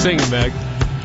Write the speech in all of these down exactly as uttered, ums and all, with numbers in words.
Sing it, Meg.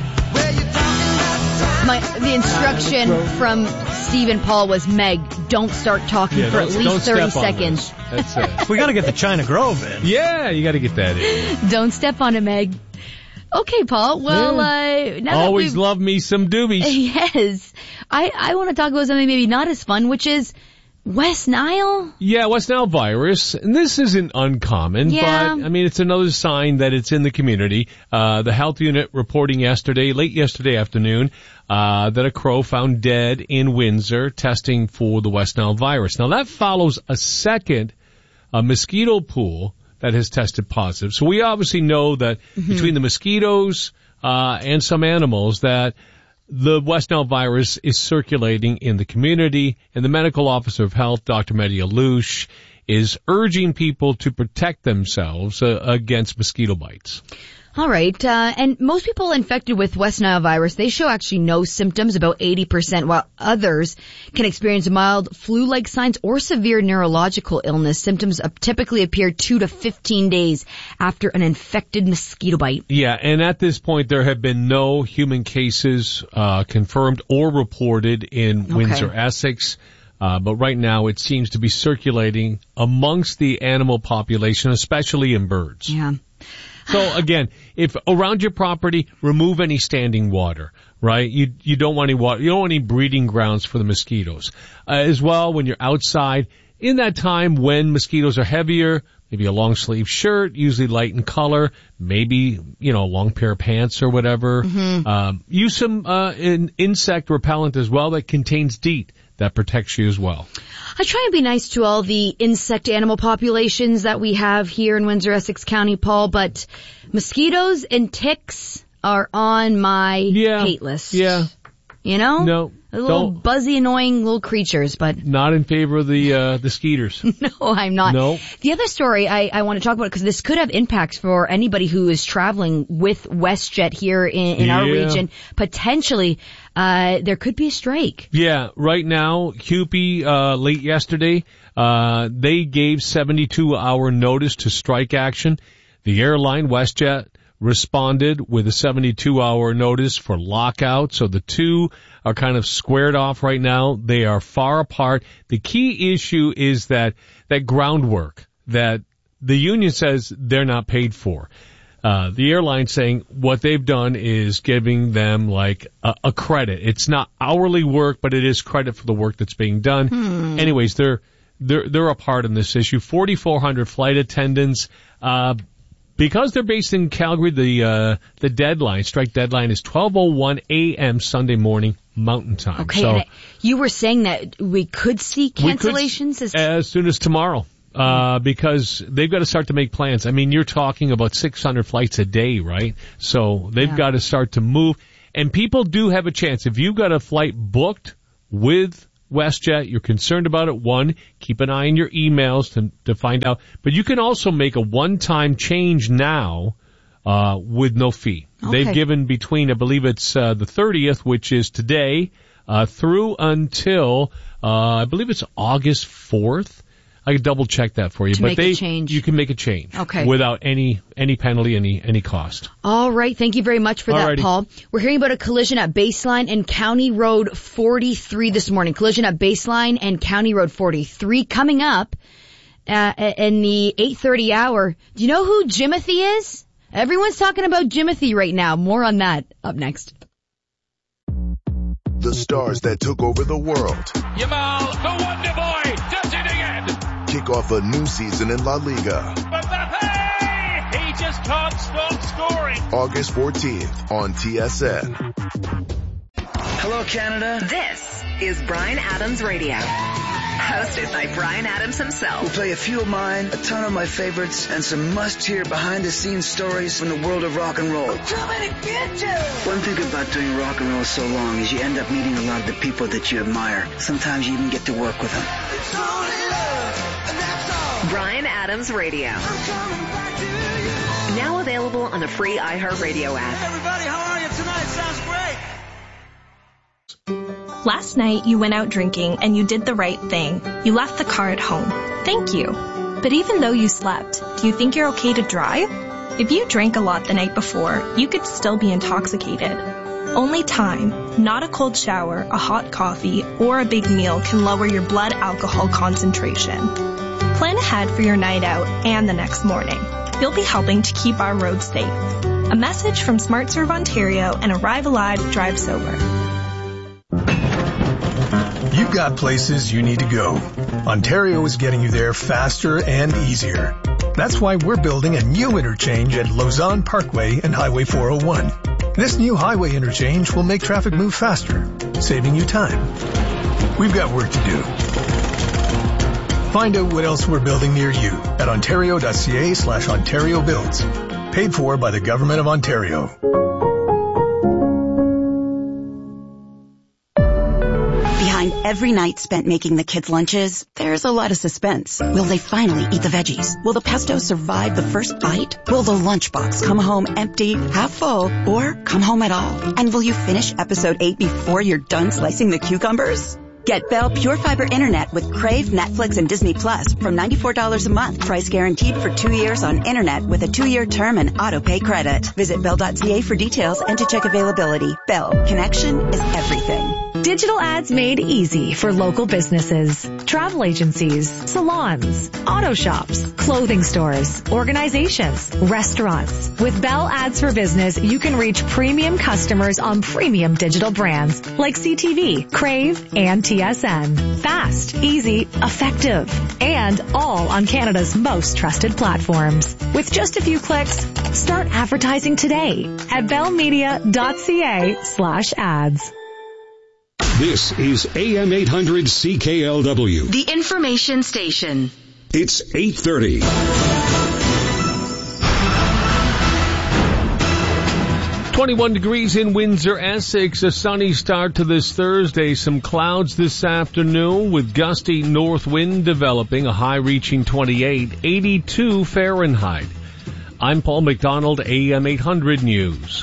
My, the instruction from Steve and Paul was, Meg, don't start talking Yeah, for don't- at least don't thirty step on seconds. this. That's it. We got to get the China Grove in. Yeah, you got to get that in. Don't step on it, Meg. Okay, Paul. Well, uh, now Always that love me some doobies. Yes. I, I want to talk about something maybe not as fun, which is West Nile. Yeah, West Nile virus, and this isn't uncommon, Yeah. but I mean, it's another sign that it's in the community. Uh, the health unit reporting yesterday, late yesterday afternoon, uh, that a crow found dead in Windsor testing for the West Nile virus. Now that follows a second uh, mosquito pool that has tested positive. So we obviously know that mm-hmm. between the mosquitoes, uh, and some animals that the West Nile virus is circulating in the community, and the medical officer of health, Doctor Mehdi Alouche, is urging people to protect themselves uh, against mosquito bites. All right. Uh, and most people infected with West Nile virus, they show actually no symptoms, about eighty percent, while others can experience mild flu-like signs or severe neurological illness. Symptoms typically appear two to fifteen days after an infected mosquito bite. Yeah, and at this point, there have been no human cases uh, confirmed or reported in Okay. Windsor, Essex. Uh, but right now, it seems to be circulating amongst the animal population, especially in birds. Yeah. So again, if around your property, remove any standing water, right? You you don't want any water, you don't want any breeding grounds for the mosquitoes. Uh, as well, when you're outside, in that time when mosquitoes are heavier, maybe a long sleeve shirt, usually light in color, maybe, you know, a long pair of pants or whatever. Mm-hmm. Um, use some uh, in, insect repellent as well that contains DEET. That protects you as well. I try and be nice to all the insect animal populations that we have here in Windsor, Essex County, Paul, but mosquitoes and ticks are on my yeah. hate list. Yeah. You know? No. The little don't. buzzy, annoying little creatures, but... Not in favor of the, uh, the skeeters. No, I'm not. No. The other story I, I want to talk about, because this could have impacts for anybody who is traveling with WestJet here in, in yeah. our region. Potentially, uh, there could be a strike. Yeah, right now, C U P E, uh, late yesterday, uh, they gave seventy-two hour notice to strike action. The airline, WestJet, responded with a seventy-two hour notice for lockout. So the two are kind of squared off right now. They are far apart. The key issue is that, that groundwork that the union says they're not paid for. Uh, the airline saying what they've done is giving them like a, a credit. It's not hourly work, but it is credit for the work that's being done. Hmm. Anyways, they're, they're, they're apart in this issue. forty-four hundred flight attendants, uh, because they're based in Calgary, the, uh, the deadline, strike deadline is twelve oh one a.m. Sunday morning Mountain Time. Okay, so and you were saying that we could see cancellations? We could, as soon as tomorrow. Uh, because they've got to start to make plans. I mean, you're talking about six hundred flights a day, right? So they've yeah. got to start to move. And people do have a chance. If you've got a flight booked with WestJet, you're concerned about it, one, keep an eye on your emails to, to find out. But you can also make a one-time change now, uh, with no fee. Okay. They've given between, I believe it's, uh, the thirtieth, which is today, uh, through until, uh, I believe it's August fourth. I could double check that for you, to but make they, a change. you can make a change. Okay. Without any, any penalty, any, any cost. All right. Thank you very much for that, Alrighty. Paul. We're hearing about a collision at Baseline and County Road forty-three this morning. Collision at Baseline and County Road forty-three coming up, uh, in the eight thirty hour. Do you know who Jimothy is? Everyone's talking about Jimothy right now. More on that up next. The stars that took over the world. Yamal, the Wonder Boy, does it again. Kick off a new season in La Liga. Mbappe, he just can't stop scoring. August fourteenth on T S N. Hello, Canada. This is Bryan Adams Radio. Hosted by Bryan Adams himself. We'll play a few of mine, a ton of my favorites, and some must-hear behind-the-scenes stories from the world of rock and roll. I'm coming to get you! One thing about doing rock and roll so long is you end up meeting a lot of the people that you admire. Sometimes you even get to work with them. It's only love, and that's all. Bryan Adams Radio. I'm coming back to you. Now available on the free iHeartRadio app. Hey, everybody, how are you tonight? Sounds great. Last night, you went out drinking and you did the right thing. You left the car at home. Thank you. But even though you slept, do you think you're okay to drive? If you drank a lot the night before, you could still be intoxicated. Only time, not a cold shower, a hot coffee, or a big meal can lower your blood alcohol concentration. Plan ahead for your night out and the next morning. You'll be helping to keep our roads safe. A message from SmartServe Ontario and Arrive Alive, Drive Sober. You've got places you need to go. Ontario is getting you there faster and easier. That's why we're building a new interchange at Lausanne Parkway and Highway four oh one. This new highway interchange will make traffic move faster, saving you time. We've got work to do. Find out what else we're building near you at ontario.ca slash Ontario Builds. Paid for by the Government of Ontario. Behind every night spent making the kids' lunches, there's a lot of suspense. Will they finally eat the veggies? Will the pesto survive the first bite? Will the lunchbox come home empty, half full, or come home at all? And will you finish episode eight before you're done slicing the cucumbers? Get Bell Pure Fiber Internet with Crave, Netflix, and Disney Plus from ninety-four dollars a month. Price guaranteed for two years on Internet with a two-year term and auto-pay credit. Visit bell dot c a for details and to check availability. Bell. Connection is everything. Digital ads made easy for local businesses, travel agencies, salons, auto shops, clothing stores, organizations, restaurants. With Bell Ads for Business, you can reach premium customers on premium digital brands like C T V, Crave, and T S N. Fast, easy, effective, and all on Canada's most trusted platforms. With just a few clicks, start advertising today at bellmedia.ca slash ads. This is A M eight hundred C K L W. The information station. It's eight thirty. twenty-one degrees in Windsor, Essex. A sunny start to this Thursday. Some clouds this afternoon with gusty north wind developing, a high reaching twenty-eight, eighty-two Fahrenheit. I'm Paul McDonald, A M eight hundred News.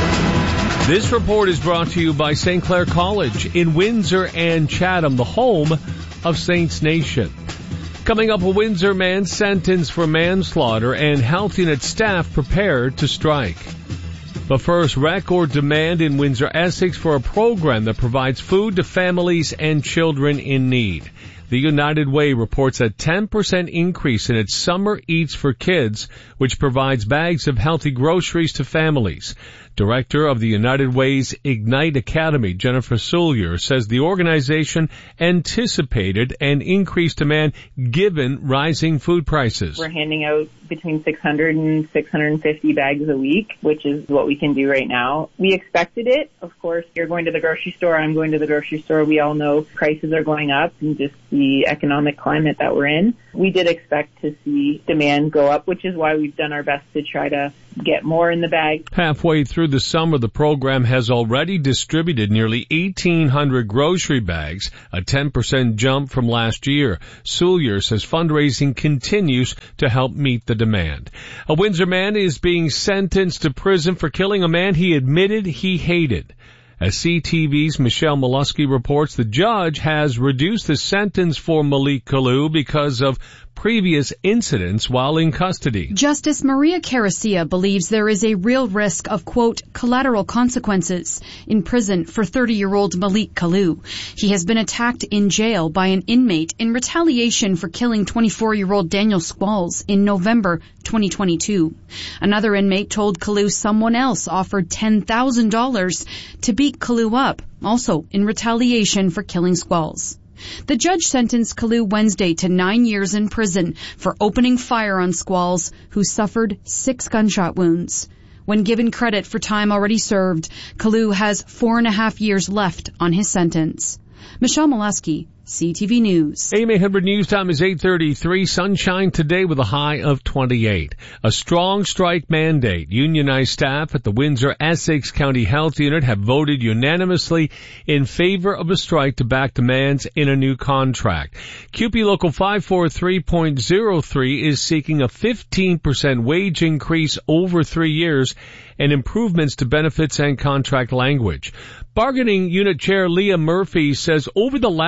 This report is brought to you by Saint Clair College in Windsor and Chatham, the home of Saints Nation. Coming up, a Windsor man sentenced for manslaughter and health unit staff prepared to strike. But first, record demand in Windsor, Essex for a program that provides food to families and children in need. The United Way reports a ten percent increase in its Summer Eats for Kids, which provides bags of healthy groceries to families. Director of the United Way's Ignite Academy, Jennifer Sullier, says the organization anticipated an increased demand given rising food prices. We're handing out between six hundred and six hundred fifty bags a week, which is what we can do right now. We expected it. Of course, you're going to the grocery store, I'm going to the grocery store. We all know prices are going up and just the economic climate that we're in. We did expect to see demand go up, which is why we've done our best to try to get more in the bag. Halfway through the summer, the program has already distributed nearly eighteen hundred grocery bags, a ten percent jump from last year. Sullier says fundraising continues to help meet the demand. A Windsor man is being sentenced to prison for killing a man he admitted he hated. As C T V's Michelle Molesky reports, the judge has reduced the sentence for Malik Kalu because of previous incidents while in custody. Justice Maria Caracia believes there is a real risk of, quote, collateral consequences in prison for thirty-year-old Malik Kalu. He has been attacked in jail by an inmate in retaliation for killing twenty-four-year-old Daniel Squalls in November twenty twenty-two. Another inmate told Kalu someone else offered ten thousand dollars to beat Kalu up, also in retaliation for killing Squalls. The judge sentenced Kalu Wednesday to nine years in prison for opening fire on Squalls, who suffered six gunshot wounds. When given credit for time already served, Kalu has four and a half years left on his sentence. Michelle Molesky, C T V News. A M eight hundred News Time is eight thirty-three. Sunshine today with a high of twenty-eight. A strong strike mandate. Unionized staff at the Windsor Essex County Health Unit have voted unanimously in favor of a strike to back demands in a new contract. Q P Local five forty-three point oh three is seeking a fifteen percent wage increase over three years and improvements to benefits and contract language. Bargaining Unit Chair Leah Murphy says over the last seven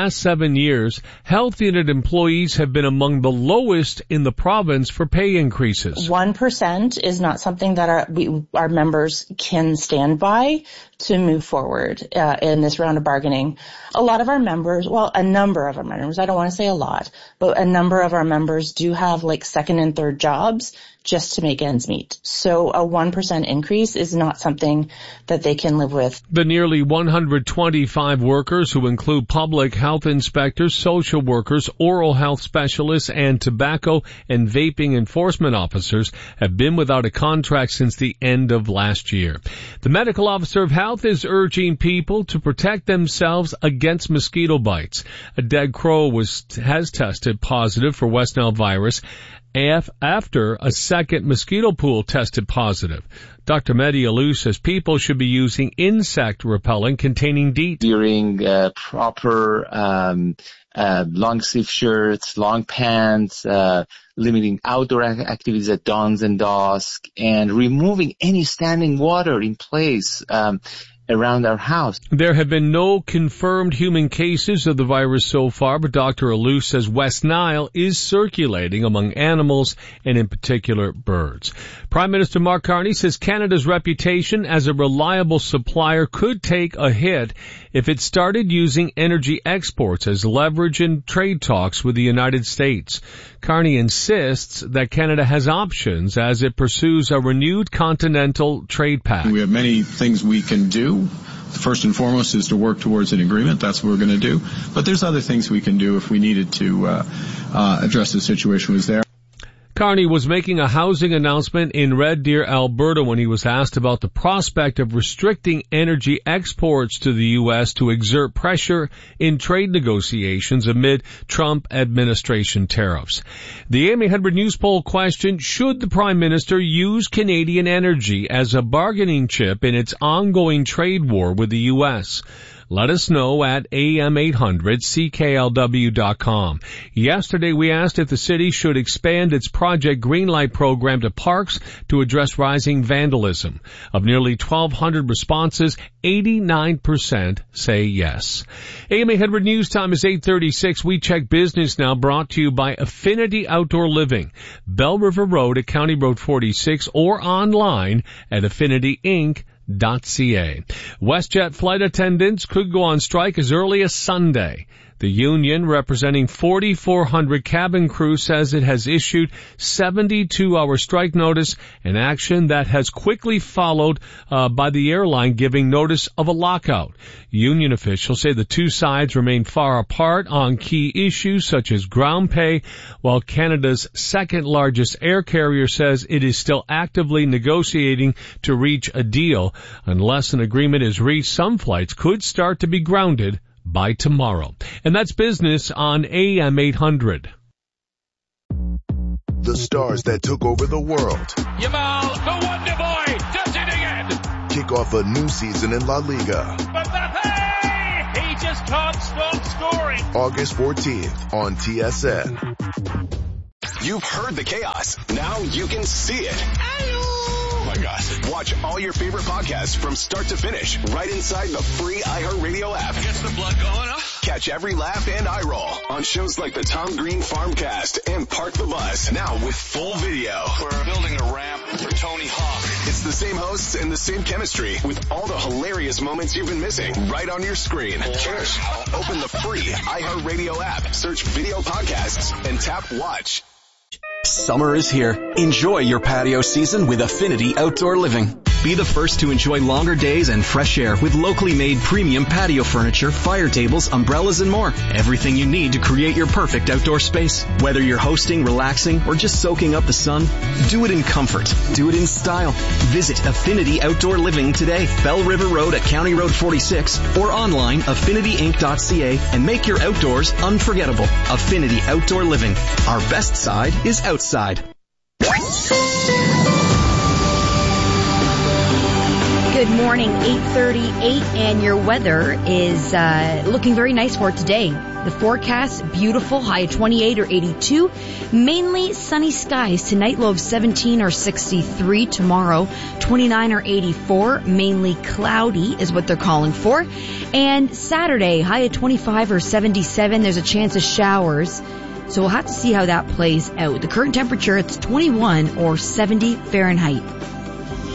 seven years, health unit employees have been among the lowest in the province for pay increases. One percent is not something that our we, our members can stand by to move forward uh, in this round of bargaining. A lot of our members, well, a number of our members, I don't want to say a lot, but a number of our members do have like second and third jobs just to make ends meet. So a one percent increase is not something that they can live with. The nearly one hundred twenty-five workers, who include public health inspectors, social workers, oral health specialists, and tobacco and vaping enforcement officers, have been without a contract since the end of last year. The medical officer of health is urging people to protect themselves against mosquito bites. A dead crow was has tested positive for West Nile virus after a second mosquito pool tested positive. Doctor Mehdi Alou says people should be using insect repellent containing DEET. During uh, proper um, uh, long sleeve shirts, long pants, uh, limiting outdoor activities at dawns and dusk, and removing any standing water in place um, around our house. There have been no confirmed human cases of the virus so far, but Doctor Alou says West Nile is circulating among animals and in particular birds. Prime Minister Mark Carney says Canada's reputation as a reliable supplier could take a hit if it started using energy exports as leverage in trade talks with the United States. Carney insists that Canada has options as it pursues a renewed continental trade pact. We have many things we can do. First and foremost is to work towards an agreement. That's what we're going to do. But there's other things we can do if we needed to uh, uh, address the situation was there. Carney was making a housing announcement in Red Deer, Alberta, when he was asked about the prospect of restricting energy exports to the U S to exert pressure in trade negotiations amid Trump administration tariffs. The A M eight hundred News poll questioned, should the Prime Minister use Canadian energy as a bargaining chip in its ongoing trade war with the U S? Let us know at A M eight hundred C K L W dot com. Yesterday we asked if the city should expand its Project Greenlight program to parks to address rising vandalism. Of nearly twelve hundred responses, eighty-nine percent say yes. A M eight hundred News time is eight thirty-six. We check business now, brought to you by Affinity Outdoor Living, Bell River Road at County Road forty-six, or online at affinity inc dot c a. WestJet flight attendants could go on strike as early as Sunday. The union, representing forty-four hundred cabin crew, says it has issued seventy-two hour strike notice, an action that has quickly followed uh, by the airline giving notice of a lockout. Union officials say the two sides remain far apart on key issues such as ground pay, while Canada's second largest air carrier says it is still actively negotiating to reach a deal. Unless an agreement is reached, some flights could start to be grounded by tomorrow. And that's business on A M eight hundred. The stars that took over the world. Yamal, the Wonder Boy, does it again. Kick off a new season in La Liga. Mbappe, he just can't stop scoring. August fourteenth on T S N. You've heard the chaos. Now you can see it. Oh my gosh. Watch all your favorite podcasts from start to finish right inside the free iHeartRadio app. Gets the blood going, huh? Catch every laugh and eye roll on shows like the Tom Green Farmcast and Park the Bus. Now with full video. We're building a ramp for Tony Hawk. It's the same hosts and the same chemistry with all the hilarious moments you've been missing right on your screen. Cheers. Open the free iHeartRadio app, search video podcasts, and tap watch. Summer is here. Enjoy your patio season with Affinity Outdoor Living. Be the first to enjoy longer days and fresh air with locally made premium patio furniture, fire tables, umbrellas, and more. Everything you need to create your perfect outdoor space. Whether you're hosting, relaxing, or just soaking up the sun, do it in comfort. Do it in style. Visit Affinity Outdoor Living today. Bell River Road at County Road forty-six, or online affinity inc dot c a, and make your outdoors unforgettable. Affinity Outdoor Living. Our best side is outside. Good Good morning, eight thirty-eight, and your weather is uh, looking very nice for today. The forecast, beautiful, high of twenty-eight or eighty-two. Mainly sunny skies. Tonight, low of seventeen or sixty-three. Tomorrow, twenty-nine or eighty-four. Mainly cloudy is what they're calling for. And Saturday, high of twenty-five or seventy-seven. There's a chance of showers. So we'll have to see how that plays out. The current temperature, it's twenty-one or seventy Fahrenheit.